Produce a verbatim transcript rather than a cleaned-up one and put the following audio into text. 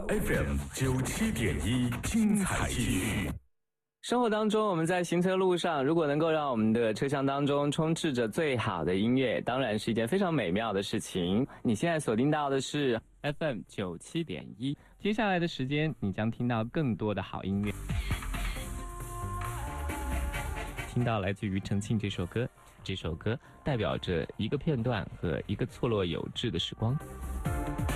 F M 九七点一，精彩继续。 生活当中，我们在行车路上，如果能够让我们的车厢当中充斥着最好的音乐，当然是一件非常美妙的事情。你现在锁定到的是 F M 九七点一，接下来的时间你将听到更多的好音乐。听到来自于陈庆这首歌，这首歌代表着一个片段和一个错落有致的时光。